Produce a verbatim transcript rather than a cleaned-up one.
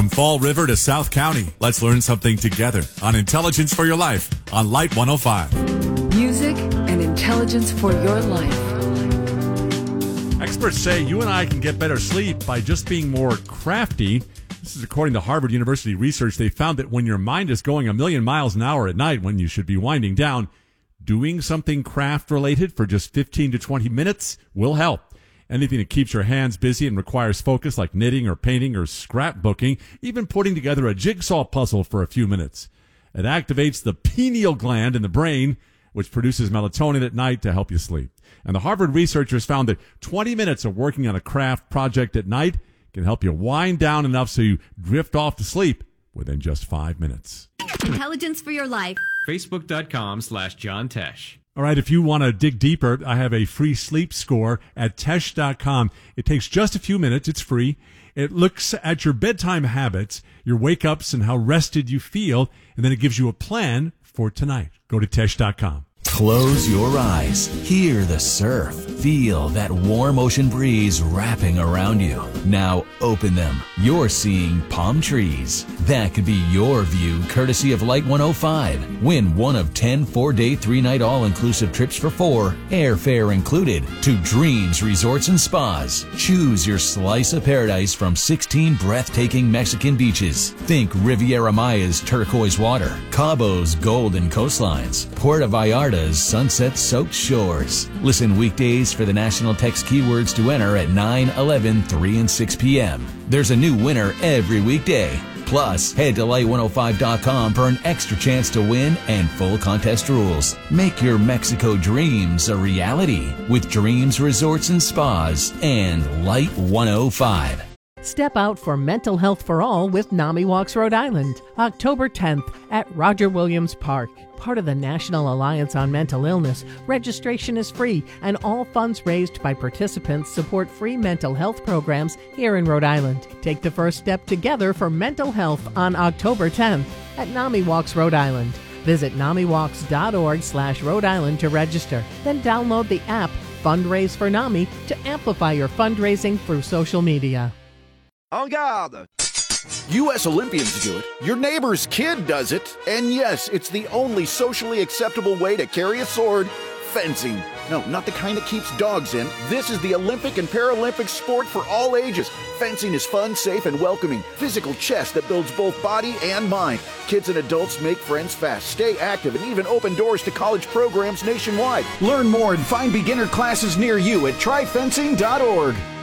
From Fall River to South County, let's learn something together on Intelligence for Your Life on Light one oh five. Music and intelligence for your life. Experts say you and I can get better sleep by just being more crafty. This is according to Harvard University research. They found that when your mind is going a million miles an hour at night when you should be winding down, doing something craft-related for just fifteen to twenty minutes will help. Anything that keeps your hands busy and requires focus, like knitting or painting or scrapbooking, even putting together a jigsaw puzzle for a few minutes. It activates the pineal gland in the brain, which produces melatonin at night to help you sleep. And the Harvard researchers found that twenty minutes of working on a craft project at night can help you wind down enough so you drift off to sleep within just five minutes. Intelligence for Your Life. Facebook.com slash John Tesh. All right, if you want to dig deeper, I have a free sleep score at Tesh dot com. It takes just a few minutes. It's free. It looks at your bedtime habits, your wake-ups, and how rested you feel, and then it gives you a plan for tonight. Go to Tesh dot com. Close your eyes. Hear the surf. Feel that warm ocean breeze wrapping around you. Now open them. You're seeing palm trees. That could be your view, courtesy of Light one oh five. Win one of ten four-day, three-night all-inclusive trips for four, airfare included, to Dreams Resorts and Spas. Choose your slice of paradise from sixteen breathtaking Mexican beaches. Think Riviera Maya's turquoise water, Cabo's golden coastlines, Puerto Vallarta's sunset-soaked shores. Listen weekdays for the national text keywords to enter at nine, eleven, three, and six p.m. There's a new winner every weekday. Plus, head to light one oh five dot com for an extra chance to win and full contest rules. Make your Mexico dreams a reality with Dreams Resorts and Spas and Light one oh five. Step out for mental health for all with NAMI Walks Rhode Island, October tenth at Roger Williams Park. Part of the National Alliance on Mental Illness, registration is free, and all funds raised by participants support free mental health programs here in Rhode Island. Take the first step together for mental health on October tenth at NAMI Walks Rhode Island. Visit namiwalks.org slash Rhode Island to register. Then download the app Fundraise for NAMI to amplify your fundraising through social media. En garde! U S Olympians do it, your neighbor's kid does it, and yes, it's the only socially acceptable way to carry a sword: fencing. No, not the kind that keeps dogs in. This is the Olympic and Paralympic sport for all ages. Fencing is fun, safe, and welcoming. Physical chess that builds both body and mind. Kids and adults make friends fast, stay active, and even open doors to college programs nationwide. Learn more and find beginner classes near you at try fencing dot org.